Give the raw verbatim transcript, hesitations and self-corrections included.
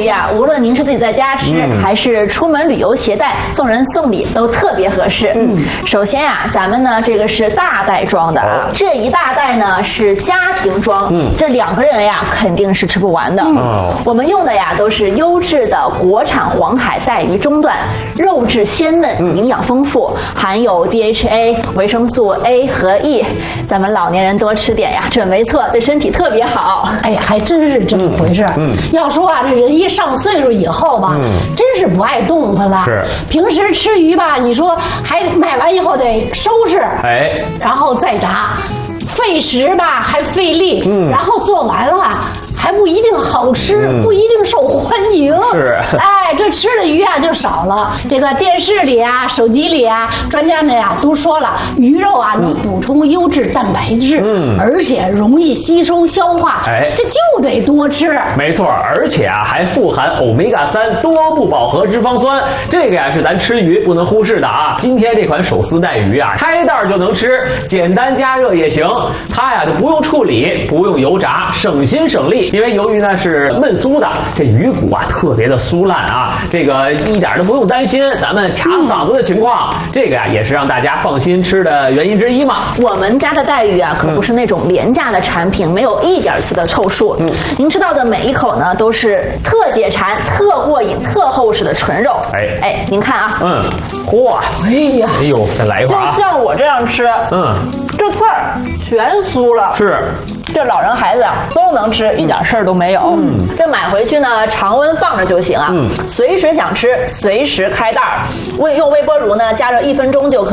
鱼啊，无论您是自己在家吃，嗯、还是出门旅游携带，送人送礼都特别合适。嗯，首先呀、啊，咱们呢这个是大袋装的啊，这一大袋呢是家庭装，嗯，这两个人呀肯定是吃不完的。嗯，我们用的呀都是优质的国产黄海带鱼中段，肉质鲜嫩，营养丰富，含有 D H A、维生素 A 和 E， 咱们老年人多吃点呀，准没错，对身体特别好。 哎呀，还真是这么回事。嗯，要说啊，这人一上岁数以后吧，嗯、真是不爱动弹了。是，平时吃鱼吧，你说还买完以后得收拾，哎，然后再炸，费时吧，还费力，嗯，然后做完了。还不一定好吃，嗯、不一定受欢迎。是，哎，这吃的鱼啊就少了。这个电视里啊、手机里啊，专家们啊都说了，鱼肉啊能补充优质蛋白质，嗯，而且容易吸收消化。哎，这就得多吃。 没错，而且啊还富含欧米伽三多不饱和脂肪酸，这个呀是咱吃鱼不能忽视的啊。今天这款手撕带鱼啊，开袋就能吃，简单加热也行。它呀就不用处理，不用油炸，省心省力。因为由于呢是焖酥的，这鱼骨啊特别的酥烂啊，这个一点都不用担心咱们卡嗓子的情况。嗯、这个呀也是让大家放心吃的原因之一嘛。 我们家的带鱼啊可不是那种廉价的产品，嗯、没有一点次的凑数。嗯，您吃到的每一口呢都是特解馋、特过瘾、特厚实的纯肉。哎哎，您看啊， 嗯，嚯， 哎呀， 哎呦，再来一块啊！ 就像我这样吃，嗯，这刺儿全酥了。 是。 这老人孩子啊都能吃，一点事儿都没有。嗯，这买回去呢，常温放着就行啊。嗯，随时想吃，随时开袋儿。用微波炉呢加热一分钟就可以。